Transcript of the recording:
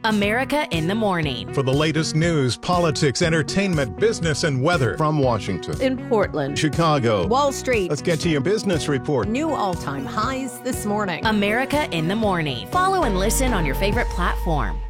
America in the Morning. For the latest news, politics, entertainment, business, and weather. From Washington, in Portland, Chicago, Wall Street. Let's get to your business report. New all-time highs this morning. America in the Morning. Follow and listen on your favorite platform.